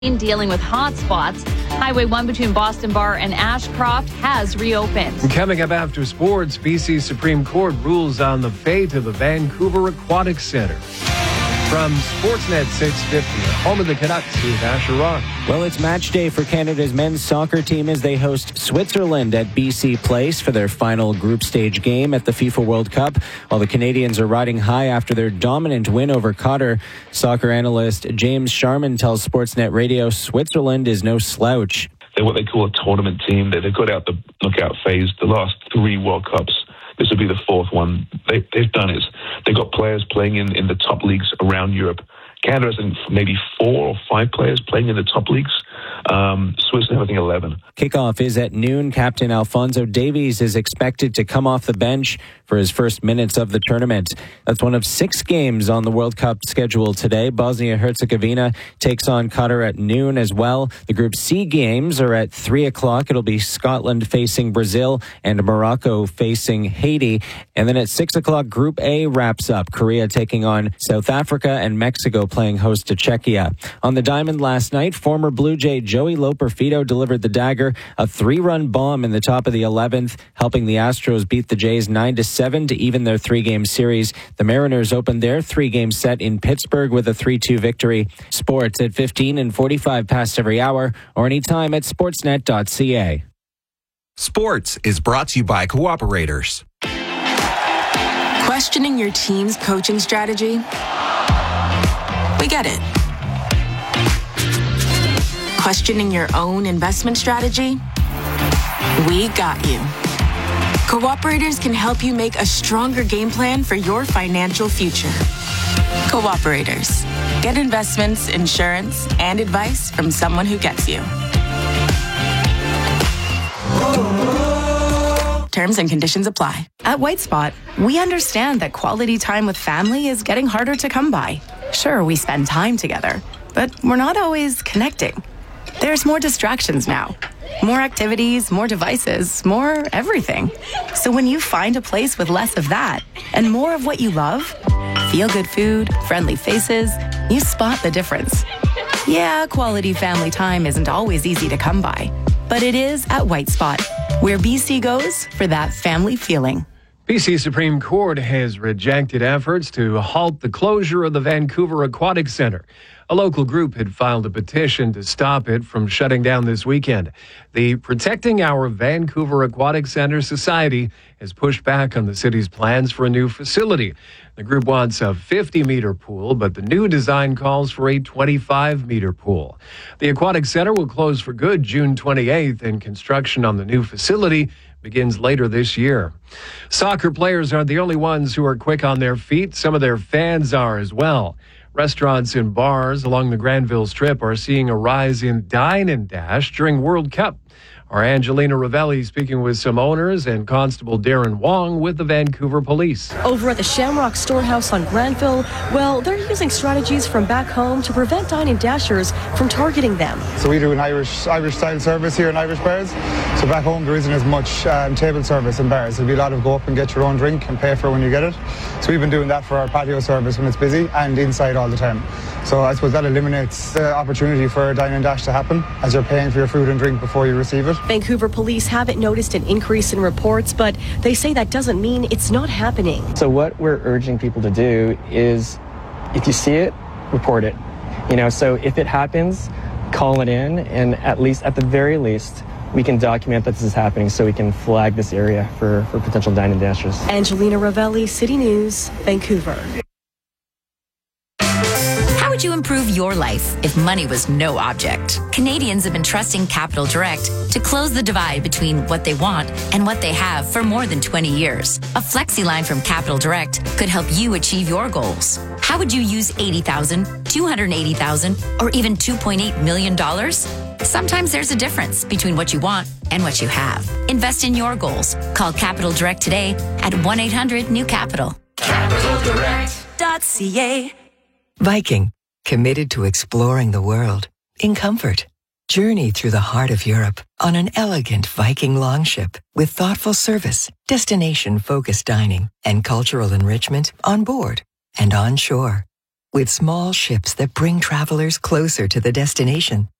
Dealing with hot spots. Highway 1 between Boston Bar and Ashcroft has reopened. Coming up after sports, BC Supreme Court rules on the fate of the Vancouver Aquatic Centre. From Sportsnet 650, home of the Canucks with Asher Rock. Well, it's match day for Canada's men's soccer team as they host Switzerland at BC Place for their final group stage game at the FIFA World Cup, while the Canadians are riding high after their dominant win over Qatar. Soccer analyst James Sharman tells Sportsnet Radio Switzerland is no slouch. They're what they call a tournament team. They got out the knockout phase the last 3 World Cups. This will be the 4th one. They've done it. They've got players playing in the top leagues around Europe. Canada has maybe 4 or 5 players playing in the top leagues. Switzerland, I think 11. Kickoff is at noon. Captain Alphonso Davies is expected to come off the bench for his first minutes of the tournament. That's one of 6 games on the World Cup schedule today. Bosnia-Herzegovina takes on Qatar at noon as well. The Group C games are at 3 o'clock. It'll be Scotland facing Brazil and Morocco facing Haiti. And then at 6 o'clock, Group A wraps up. Korea taking on South Africa and Mexico playing host to Czechia. On the diamond last night, former Blue Jay Joey Loperfido delivered the dagger, a 3-run bomb in the top of the 11th, helping the Astros beat the Jays 9-7 to even their 3-game series. The Mariners opened their 3-game set in Pittsburgh with a 3-2 victory. Sports at 15 and 45 past every hour, or anytime at sportsnet.ca. Sports is brought to you by Cooperators. Questioning your team's coaching strategy? We get it. Questioning your own investment strategy? We got you. Cooperators can help you make a stronger game plan for your financial future. Cooperators. Get investments, insurance, and advice from someone who gets you. Terms and conditions apply. At White Spot, we understand that quality time with family is getting harder to come by. Sure, we spend time together, but we're not always connecting. There's more distractions now. More activities, more devices, more everything. So when you find a place with less of that and more of what you love, feel-good food, friendly faces, you spot the difference. Yeah, quality family time isn't always easy to come by, but it is at White Spot, where BC goes for that family feeling. BC Supreme Court has rejected efforts to halt the closure of the Vancouver Aquatic Centre. A local group had filed a petition to stop it from shutting down this weekend. The Protecting Our Vancouver Aquatic Centre Society has pushed back on the city's plans for a new facility. The group wants a 50-meter pool, but the new design calls for a 25-meter pool. The Aquatic Centre will close for good June 28th, and construction on the new facility begins later this year. Soccer players aren't the only ones who are quick on their feet. Some of their fans are as well. Restaurants and bars along the Granville Strip are seeing a rise in dine and dash during World Cup. Our Angelina Ravelli speaking with some owners and Constable Darren Wong with the Vancouver Police. Over at the Shamrock Storehouse on Granville, well, they're using strategies from back home to prevent dine-in dashers from targeting them. So we do an Irish-style service here in Irish bars. So back home there isn't as much table service in bars. There'll be a lot of go up and get your own drink and pay for it when you get it. So we've been doing that for our patio service when it's busy and inside all the time. So I suppose that eliminates the opportunity for a dine and dash to happen as you're paying for your food and drink before you receive it. Vancouver police haven't noticed an increase in reports, but they say that doesn't mean it's not happening. So what we're urging people to do is, if you see it, report it. So if it happens, call it in, and at the very least, we can document that this is happening so we can flag this area for potential dine and dashers. Angelina Ravelli, City News, Vancouver. How would you improve your life if money was no object? Canadians have been trusting Capital Direct to close the divide between what they want and what they have for more than 20 years. A flexi line from Capital Direct could help you achieve your goals. How would you use $80,000, $280,000, or even $2.8 million? Sometimes there's a difference between what you want and what you have. Invest in your goals. Call Capital Direct today at 1-800-NEW-CAPITAL. CapitalDirect.ca. Viking, committed to exploring the world in comfort. Journey through the heart of Europe on an elegant Viking longship with thoughtful service, destination-focused dining, and cultural enrichment on board and on shore. With small ships that bring travelers closer to the destination,